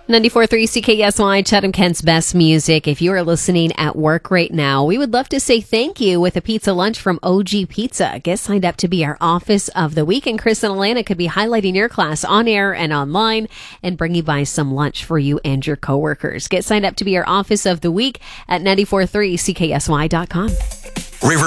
94.3 CKSY, Chatham Kent's best music. If you are listening at work right now, we would love to say thank you with a pizza lunch from OG Pizza. Get signed up to be our Office of the Week, and Chris and Alana could be highlighting your class on air and online and bringing by some lunch for you and your coworkers. Get signed up to be our Office of the Week at 94.3CKSY.com. River